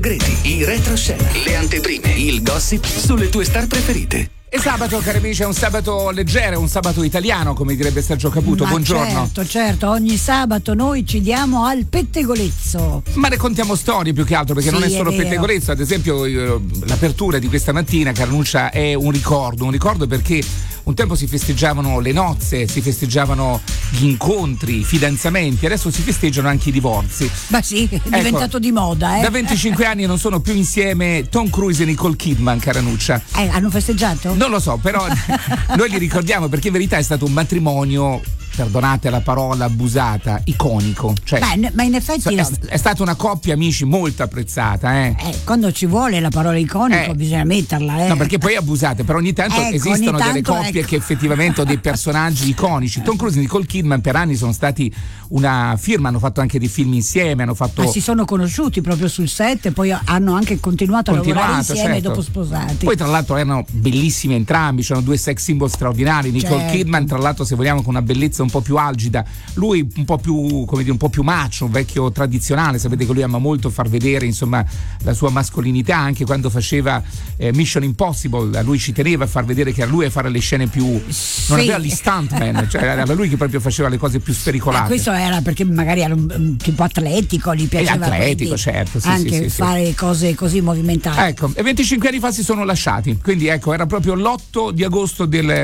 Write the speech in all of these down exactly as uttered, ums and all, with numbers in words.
Greti, i retroscena, le anteprime, il gossip sulle tue star preferite. E sabato, cari amici, è un sabato leggero, un sabato italiano, come direbbe Sergio Caputo. Ma buongiorno. Certo, certo, ogni sabato noi ci diamo al pettegolezzo. Ma raccontiamo storie più che altro, perché Sì, non è solo è vero. pettegolezzo. Ad esempio, io, l'apertura di questa mattina, che annuncia, è un ricordo, un ricordo perché un tempo si festeggiavano le nozze, si festeggiavano gli incontri, i fidanzamenti, adesso si festeggiano anche i divorzi. Ma sì, è diventato di moda, eh. Da venticinque anni non sono più insieme Tom Cruise e Nicole Kidman, caranuccia. Eh, hanno festeggiato? Non lo so, però noi li ricordiamo perché in verità è stato un matrimonio, perdonate la parola abusata, iconico. Cioè, Beh, ma in effetti è, no. è stata una coppia, amici, molto apprezzata. Eh. Eh, quando ci vuole la parola iconico Eh. bisogna metterla, eh. No, perché poi abusate, però ogni tanto Ecco, esistono ogni delle tanto, coppie ecco. che effettivamente hanno dei personaggi iconici. Tom Cruise e Nicole Kidman per anni sono stati una firma, hanno fatto anche dei film insieme, hanno fatto. Ma si sono conosciuti proprio sul set e poi hanno anche continuato, Continuato, a lavorare insieme certo. dopo sposati. Poi tra l'altro erano bellissimi entrambi, c'erano due sex symbol straordinari. Nicole Certo. Kidman, tra l'altro, se vogliamo, con una bellezza un po' più algida, lui un po' più, come dire, un po' più macho, un vecchio tradizionale. Sapete che lui ama molto far vedere, insomma, la sua mascolinità, anche quando faceva eh, Mission Impossible. A lui ci teneva a far vedere che era lui a fare le scene più, non Sì. aveva gli stuntman, cioè era lui che proprio faceva le cose più Ah, spericolate. questo era perché magari era un, un tipo atletico, gli piaceva atletico, quindi certo, sì, anche sì, sì, fare sì. cose così movimentate. Ecco, e venticinque anni fa si sono lasciati, quindi ecco, era proprio l'otto di agosto del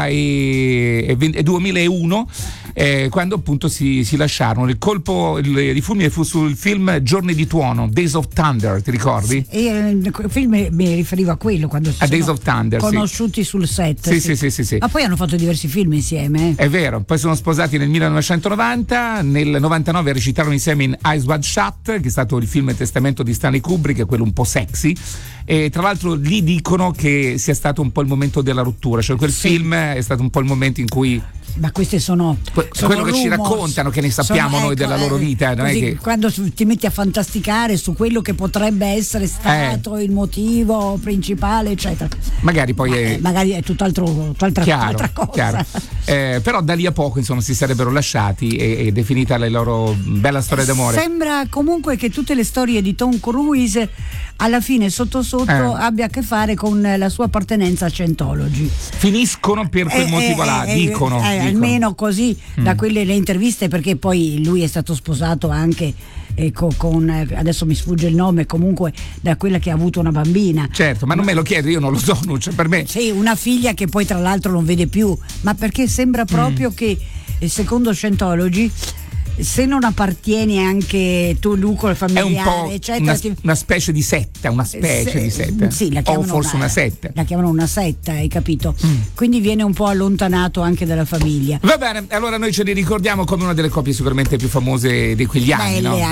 duemilauno, eh, quando appunto si, si lasciarono. Il colpo il, di fulmine fu sul film Giorni di tuono, Days of Thunder, ti ricordi? E eh, il film mi riferiva a quello, quando si A sono Days of Thunder, sì. conosciuti sul set. Sì, sì, sì, sì, sì. Ma poi hanno fatto diversi film insieme. eh. È vero, poi sono sposati nel millenovecentonovanta, nel novantanove recitarono insieme in Eyes Wide Shut, che è stato il film testamento di Stanley Kubrick, quello un po' sexy, e tra l'altro lì dicono che sia stato un po' il momento della rottura, cioè quel Sì. film è stato un po' il momento in cui Ma queste sono, Que- sono quello che ci rumors. raccontano, che ne sappiamo Sono, noi della loro eh, vita, non è così, che- quando su- ti metti a fantasticare su quello che potrebbe essere stato il motivo principale, eccetera. magari poi Ma, è eh, magari è tutt'altro, tutt'altra, chiaro, altra cosa. chiaro. Eh, però da lì a poco insomma si sarebbero lasciati e- ed è finita la loro bella storia d'amore. Sembra comunque che tutte le storie di Tom Cruise alla fine sotto sotto Eh. abbia a che fare con la sua appartenenza a Scientology. Finiscono per quel Eh, motivo eh, là, eh, dicono, eh, dicono. almeno così Mm. da quelle le interviste, perché poi lui è stato sposato anche eh, co- con eh, adesso mi sfugge il nome, comunque da quella che ha avuto una bambina. Certo, ma non me lo chiedo, io non lo so, Nuccia, per me Sì, una figlia che poi tra l'altro non vede più, ma perché sembra proprio che eh, secondo Scientology, se non appartieni anche tu, nucleo è familiare, un po' eccetera, una, ti- una specie di setta, una specie se- di setta, sì, la o chiamano forse una setta. La chiamano una setta, hai capito? Mm. Quindi viene un po' allontanato anche dalla famiglia. Va bene, allora noi ce li ricordiamo come una delle coppie sicuramente più famose di quegli anni, Belle no?